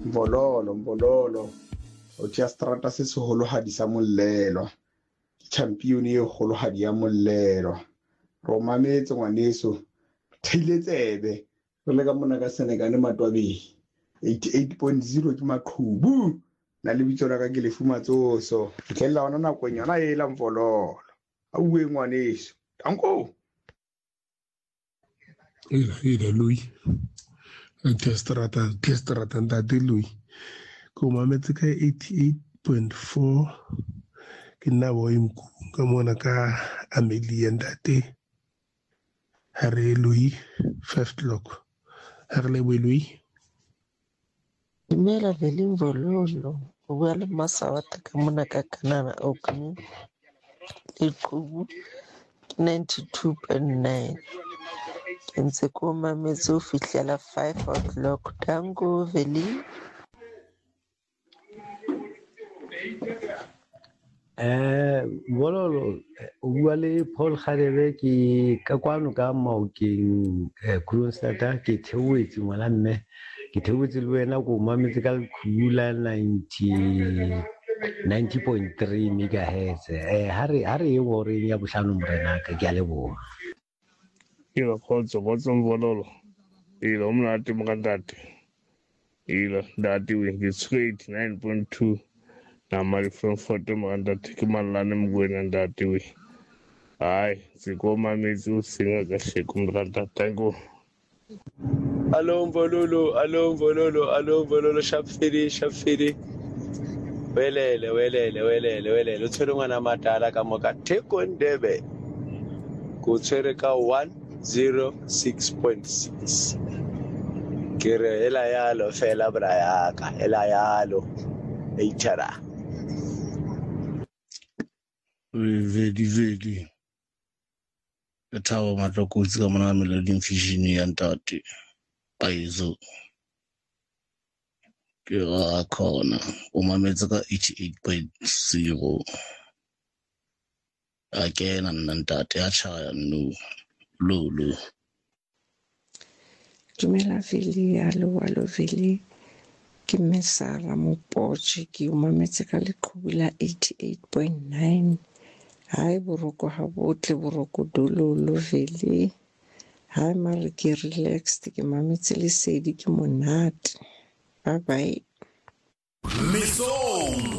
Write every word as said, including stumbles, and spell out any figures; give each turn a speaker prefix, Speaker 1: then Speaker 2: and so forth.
Speaker 1: Mbololo, Mbololo. O tia strata se seholohadi sa mollelo. Champion e kgolohadi ya mollelo. Ro mametse ngwaneso. Theile tsebe. Re le ka mona ka Senekane Matwabeng. eighty-eight point zero ke maqhubu. Na le bitso la ka ke lefu matsoso. Fitlhella ona nakong yona e la Mbololo. A bue ngwaneso. Tanko.
Speaker 2: Ile ile lui. Testrata testrata ntate lui. Ko mametse ka eighty-eight point four ke nna bo imku ka mona ka Amelia ntate. Hare lui first lock. Hare le lui.
Speaker 3: Dumela Veli Mbololo, o bua le Masawata ka mona ka Kanana Oakney. Leqhubu ke ninety-two point nine. Ke ntse ko mametse ho fihlela five o'clock. Tango Veli.
Speaker 4: Eh Mbololo o bua le Paul Kgadebe ke ka kwano ka Maokeng Kroonstad ke theoetse ngwana mme ke theoetse le wena go mametse ka Khula ninety point three megahertz eh ha re ha re e bore ya bohlano morena ka ke a leboha
Speaker 5: ke ba khotso botso Mbololo ile umnati mkantate ile ndati we straight nine point two na mali from photo mkantate ke malane mgwena ndati we hayi sikoma mitsi usinga kahle kumranta tango.
Speaker 6: Allo Mbololo, allo Mbololo, allo Mbololo, shapfiri, shapfiri. Welele, welele, welele, welele. O tshwere ngwana matala ka moka Theko Ndebe. Ko tshwere ka one oh six point six. Ke re ela yalo fela bra yaka, ela yalo. Eitara.
Speaker 7: Vedi vedi. Ke thawa matlokotsi ka mona Melody Vision ya ntate. Paizo ke a khona o mametse ka eighty-eight point zero a kena ntate a chaya no lolo.
Speaker 3: Dumela Veli, alo alo Veli. Ke Mesara Mopotje ke mametse ka leqhubu la eighty-eight point nine. Hai boroko ha botle boroko dololo Veli. Hai mare ke relaxed ke mametse lesedi ke monate. Bye bye.
Speaker 8: Mesong